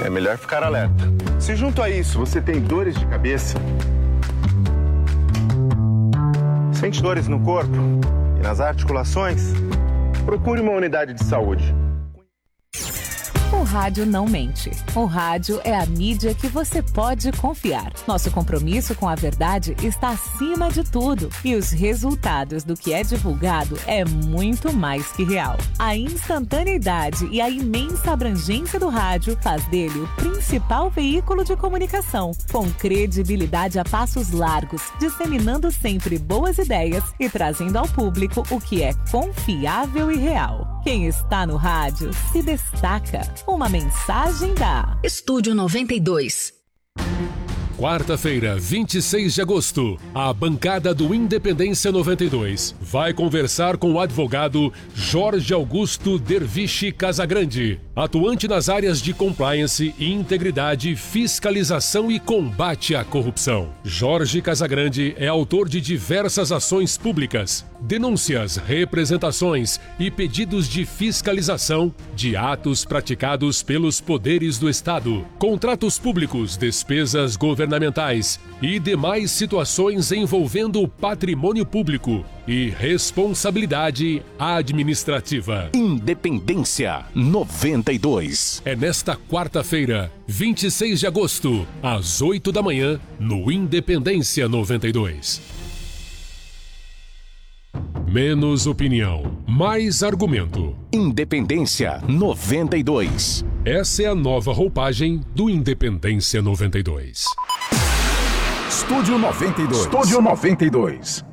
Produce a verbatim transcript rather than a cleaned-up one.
é melhor ficar alerta. Se junto a isso você tem dores de cabeça, sente dores no corpo e nas articulações, procure uma unidade de saúde. O rádio não mente. O rádio é a mídia que você pode confiar. Nosso compromisso com a verdade está acima de tudo. E os resultados do que é divulgado é muito mais que real. A instantaneidade e a imensa abrangência do rádio faz dele o principal veículo de comunicação, com credibilidade a passos largos, disseminando sempre boas ideias e trazendo ao público o que é confiável e real. Quem está no rádio se destaca. Uma mensagem da Estúdio noventa e dois. Quarta-feira, vinte e seis de agosto, a bancada do Independência noventa e dois vai conversar com o advogado Jorge Augusto Derviche Casagrande, atuante nas áreas de compliance, integridade, fiscalização e combate à corrupção. Jorge Casagrande é autor de diversas ações públicas, denúncias, representações e pedidos de fiscalização de atos praticados pelos poderes do Estado, contratos públicos, despesas governamentais e demais situações envolvendo o patrimônio público e responsabilidade administrativa. Independência noventa e dois. É nesta quarta-feira, vinte e seis de agosto, às oito da manhã, no Independência noventa e dois. Menos opinião, mais argumento. Independência noventa e dois. Essa é a nova roupagem do Independência noventa e dois. Estúdio noventa e dois. Estúdio noventa e dois.